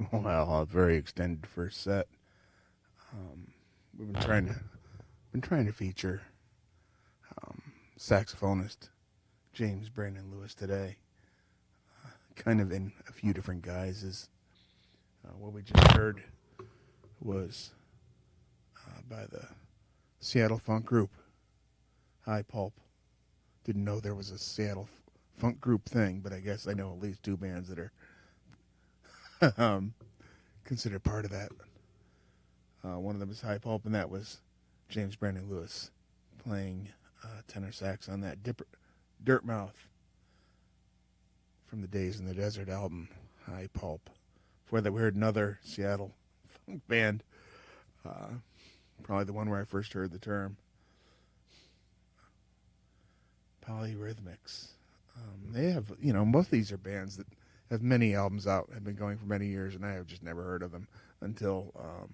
Well, a very extended first set. We've been trying to feature saxophonist James Brandon Lewis today, kind of in a few different guises. What we just heard was by the Seattle funk group High Pulp. Didn't know there was a Seattle funk group thing, but I guess I know at least two bands that are considered part of that. One of them is High Pulp, and that was James Brandon Lewis playing tenor sax on that Dirt Mouth from the Days in the Desert album, High Pulp. Before that, we heard another Seattle funk band, probably the one where I first heard the term, Polyrhythmics. They have, most of these are bands that have many albums out, have been going for many years, and I have just never heard of them until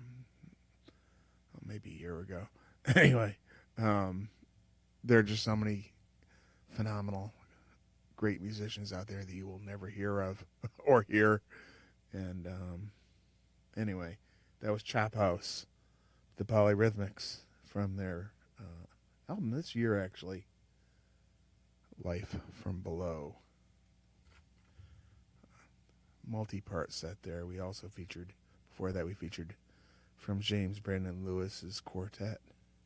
maybe a year ago. Anyway, there are just so many phenomenal, great musicians out there that you will never hear of or hear. And anyway, that was Chop House, the Polyrhythmics, from their album this year, actually, Life from Below. Multi-part set there. We also featured, before that we featured from James Brandon Lewis's quartet.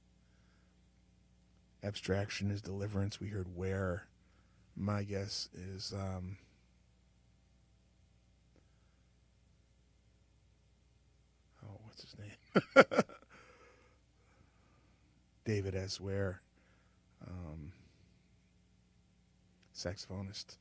Abstraction is Deliverance. We heard Where. My guess is what's his name? David S. Ware, saxophonist,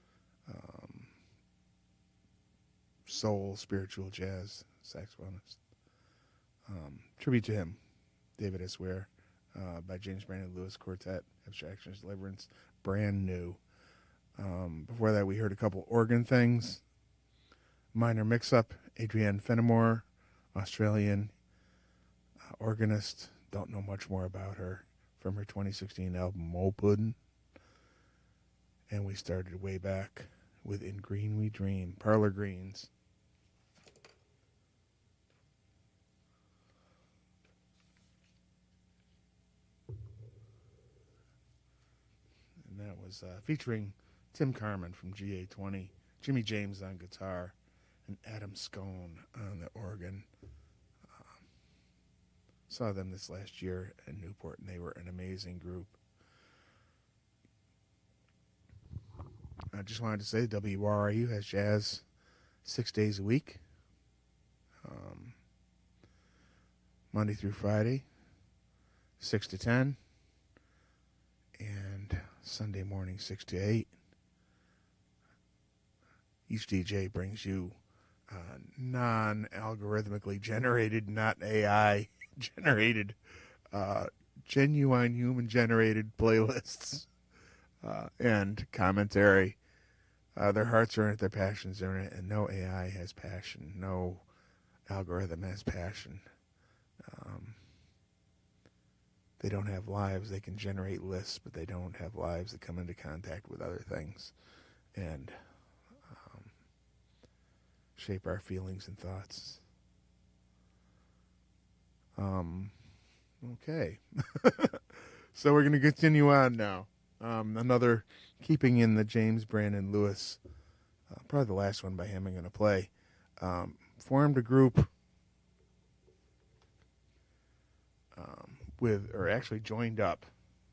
soul, spiritual jazz saxophonist. Tribute to him, David S. Ware, by James Brandon Lewis Quartet, Abstraction is Deliverance, brand new. Before that, we heard a couple organ things. Minor Mix-Up, Adrienne Fenimore, Australian organist. Don't know much more about her from her 2016 album, Mole Puddin'. And we started way back with In Green We Dream, Parlor Greens. And that was featuring Tim Carman from GA20, Jimmy James on guitar, and Adam Scone on the organ. Saw them this last year in Newport, and they were an amazing group. I just wanted to say WRIU has jazz 6 days a week, Monday through Friday, 6 to 10, and Sunday morning, 6 to 8. Each DJ brings you non-algorithmically generated, not AI generated, genuine human-generated playlists and commentary. Their hearts are in it, their passions are in it, and no AI has passion. No algorithm has passion. They don't have lives. They can generate lists, but they don't have lives that come into contact with other things and shape our feelings and thoughts. Okay. So we're going to continue on now. Another, keeping in the James Brandon Lewis, probably the last one by him I'm going to play. Formed a group actually joined up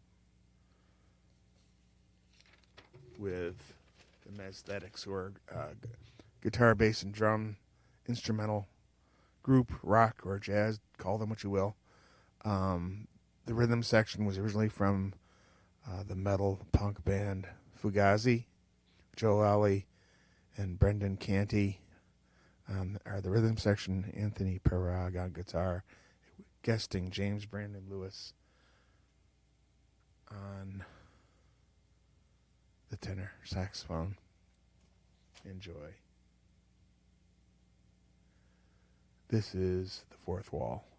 with the Mesthetics, who are guitar, bass, and drum instrumental group, rock or jazz, call them what you will. The rhythm section was originally from the metal punk band Fugazi. Joe Lally and Brendan Canty are the rhythm section. Anthony Parag on guitar, guesting James Brandon Lewis on the tenor saxophone. Enjoy. This is The Fourth Wall.